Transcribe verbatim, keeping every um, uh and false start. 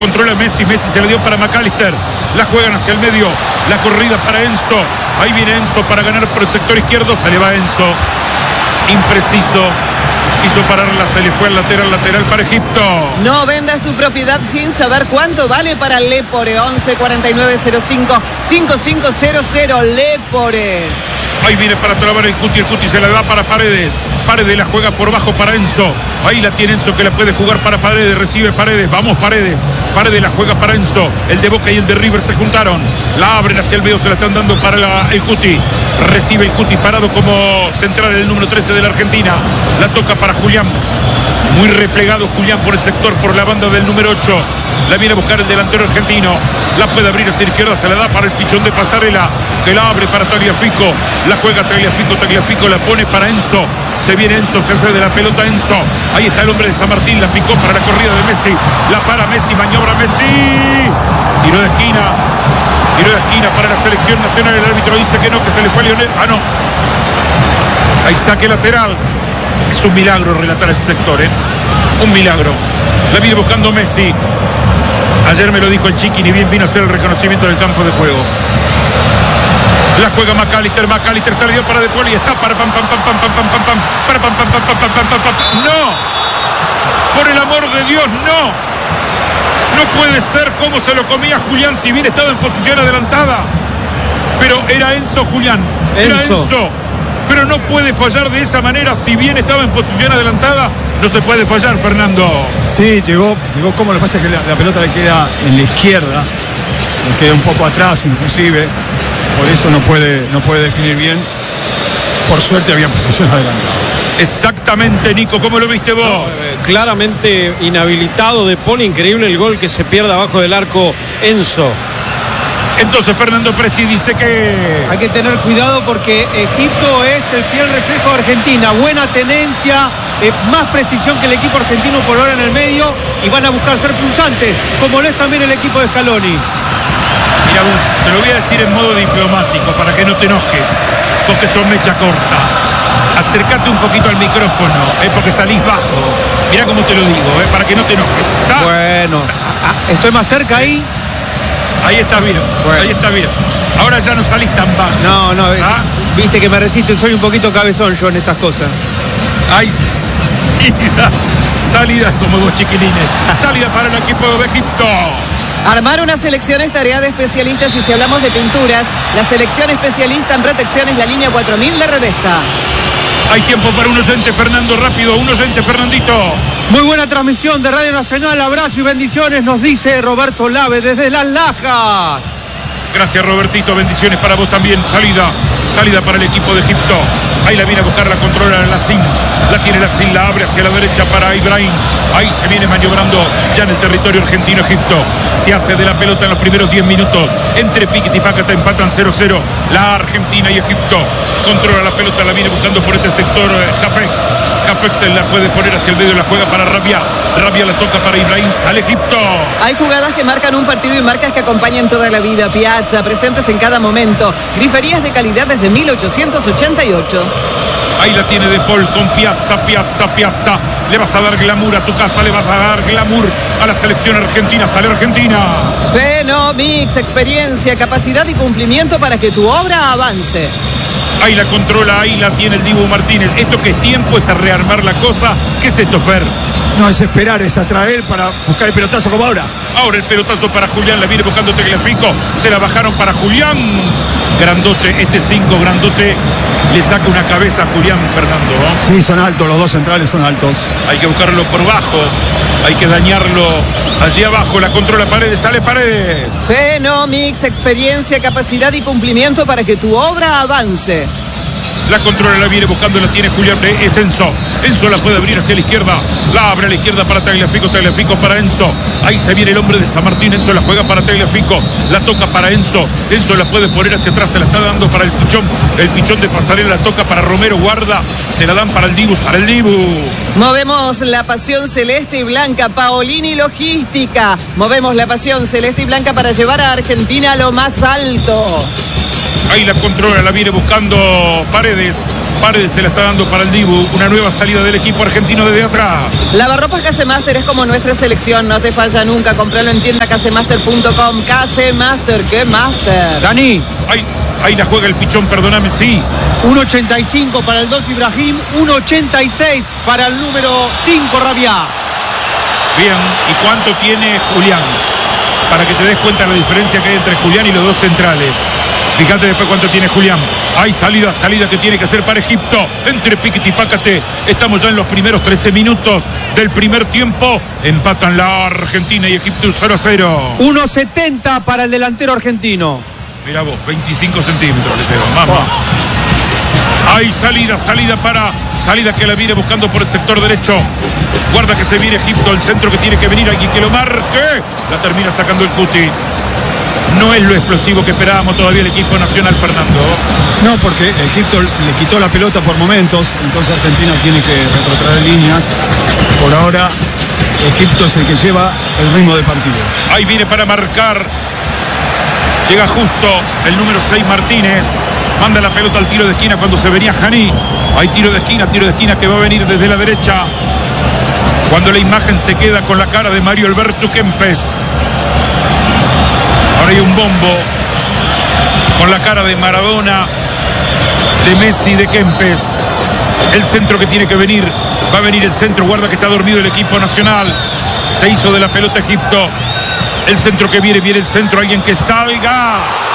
Controla Messi, Messi se la dio para McAllister, la juegan hacia el medio, la corrida para Enzo, ahí viene Enzo para ganar por el sector izquierdo, se le va Enzo, impreciso, quiso pararla, se le fue al lateral, lateral para Egipto. No vendas tu propiedad sin saber cuánto vale para Lepore, once cuarenta y nueve cero cinco cinco cinco cero cero, Lepore. Ahí viene para trabar el Cuti, el Cuti se la da para Paredes, Paredes la juega por bajo para Enzo, ahí la tiene Enzo que la puede jugar para Paredes, recibe Paredes, vamos Paredes, Paredes la juega para Enzo, el de Boca y el de River se juntaron, la abren hacia el medio, se la están dando para la, el Cuti, recibe el Cuti parado como central el número trece de la Argentina, la toca para Julián, muy replegado Julián por el sector, por la banda del número ocho, la viene a buscar el delantero argentino, la puede abrir hacia la izquierda, se la da para el pichón de Pasarela, que la abre para Tagliafico, la juega Tagliafico, Tagliafico la pone para Enzo, se viene Enzo, se hace de la pelota Enzo, ahí está el hombre de San Martín, la picó para la corrida de Messi, la para Messi, maniobra Messi, tiro de esquina, tiro de esquina para la selección nacional, el árbitro dice que no, que se le fue a Lionel, ah no, ahí saque lateral, es un milagro relatar ese sector, ¿eh? Un milagro, la viene buscando Messi, ayer me lo dijo el Chiqui, ni bien vino a hacer el reconocimiento del campo de juego. La juega McAllister, McAllister se le dio para De Paul y está para pam pam pam pam pam pam pam pam para pam pam pam pam pam pam pam pam. No, por el amor de Dios, no. No puede ser como se lo comía Julián si bien estaba en posición adelantada. Pero era Enzo Julián, era Enzo. Enzo. Pero no puede fallar de esa manera si bien estaba en posición adelantada. No se puede fallar, Fernando. Sí, llegó, llegó como lo que pasa es que la, la pelota le queda en la izquierda, le queda un poco atrás inclusive. Por eso no puede, no puede definir bien. Por suerte había posición adelantada. Exactamente, Nico, ¿cómo lo viste vos? No, eh, claramente inhabilitado De Paul, increíble el gol que se pierde abajo del arco Enzo. Entonces Fernando Presti dice que... hay que tener cuidado porque Egipto es el fiel reflejo de Argentina. Buena tenencia, eh, más precisión que el equipo argentino por ahora en el medio y van a buscar ser punzantes, como lo es también el equipo de Scaloni. Mira vos, te lo voy a decir en modo diplomático para que no te enojes, porque son mecha corta. Acércate un poquito al micrófono, eh, porque salís bajo. Mira cómo te lo digo, eh, para que no te enojes. ¿Está? Bueno, estoy más cerca ahí. Ahí está bien, bueno. Ahí está bien. Ahora ya no salís tan bajo. No, no, ¿Ah? Viste que me resiste, soy un poquito cabezón yo en estas cosas. Ay, salida, salida somos dos chiquilines. Salida para el equipo de Egipto. Armar una selección es tarea de especialistas y si hablamos de pinturas, la selección especialista en protección es la línea cuatro mil de Revesta. Hay tiempo para un oyente, Fernando, rápido, un oyente, Fernandito. Muy buena transmisión de Radio Nacional, abrazo y bendiciones, nos dice Roberto Lave desde Las Lajas. Gracias, Robertito, bendiciones para vos también. Salida, salida para el equipo de Egipto. Ahí la viene a buscar, la controla la Sin. La tiene la Sin, la abre hacia la derecha para Ibrahim. Ahí se viene maniobrando ya en el territorio argentino Egipto. Se hace de la pelota en los primeros diez minutos. Entre Piquet y Pácata empatan cero cero. La Argentina y Egipto. Controla la pelota, la viene buscando por este sector Capex. Capex la puede poner hacia el medio, la juega para Rabia. Rabia la toca para Ibrahim, sale Egipto. Hay jugadas que marcan un partido y marcas que acompañan toda la vida. Piazza, presentes en cada momento. Griferías de calidad desde mil ochocientos ochenta y ocho. Ahí la tiene De Paul con Piazza, Piazza, Piazza. Le vas a dar glamour a tu casa, le vas a dar glamour a la selección argentina. Sale Argentina. Fenomix, experiencia, capacidad y cumplimiento para que tu obra avance. Ahí la controla, ahí la tiene el Dibu Martínez. Esto que es tiempo es a rearmar la cosa. ¿Qué es esto, Fer? No es esperar, es atraer para buscar el pelotazo como ahora. Ahora el pelotazo para Julián, la viene buscando Tagliafico. Se la bajaron para Julián. Grandote, este cinco grandote. Le saca una cabeza a Julián, Fernando, ¿no? Sí, son altos, los dos centrales son altos. Hay que buscarlo por bajo. Hay que dañarlo allí abajo. La controla Paredes, sale Paredes. Fenomix, experiencia, capacidad y cumplimiento para que tu obra avance. La controla, la viene buscando, la tiene Julián, es Enzo. Enzo la puede abrir hacia la izquierda. La abre a la izquierda para Tagliafico, Tagliafico para Enzo. Ahí se viene el hombre de San Martín. Enzo la juega para Tagliafico. La toca para Enzo. Enzo la puede poner hacia atrás, se la está dando para el pichón. El pichón de Pasarela la toca para Romero, guarda. Se la dan para el Dibu, para el Dibu. Movemos la pasión celeste y blanca. Paolini Logística. Movemos la pasión celeste y blanca para llevar a Argentina a lo más alto. Ahí la controla, la viene buscando Paredes. Paredes se la está dando para el Dibu. Una nueva salida del equipo argentino desde atrás. Lavarropas Casemaster es como nuestra selección, no te falla nunca. Compralo en tienda casemaster punto com. Casemaster, ¿qué master? Dani. Ahí, ahí la juega el pichón, perdóname, sí. uno ochenta y cinco para el dos Ibrahim, uno ochenta y seis para el número cinco Rabiá. Bien, ¿y cuánto tiene Julián? Para que te des cuenta de la diferencia que hay entre Julián y los dos centrales. Fíjate después cuánto tiene Julián. Hay salida, salida que tiene que hacer para Egipto. Entre Piquete y Pácate. Estamos ya en los primeros trece minutos del primer tiempo. Empatan la Argentina y Egipto cero a cero. uno setenta para el delantero argentino. Mira vos, veinticinco centímetros le llevan. Vamos. Hay salida, salida para... Salida que la viene buscando por el sector derecho. Guarda que se viene Egipto. El centro que tiene que venir. Alguien que lo marque. La termina sacando el Cuti. No es lo explosivo que esperábamos todavía el equipo nacional, Fernando. No, porque Egipto le quitó la pelota por momentos, entonces Argentina tiene que retrotraer líneas. Por ahora, Egipto es el que lleva el ritmo del partido. Ahí viene para marcar. Llega justo el número seis Martínez. Manda la pelota al tiro de esquina cuando se venía Janí. Hay tiro de esquina, tiro de esquina que va a venir desde la derecha. Cuando la imagen se queda con la cara de Mario Alberto Kempes. Ahora hay un bombo con la cara de Maradona, de Messi, de Kempes. El centro que tiene que venir. Va a venir el centro. Guarda que está dormido el equipo nacional. Se hizo de la pelota Egipto. El centro que viene, viene el centro. Alguien que salga.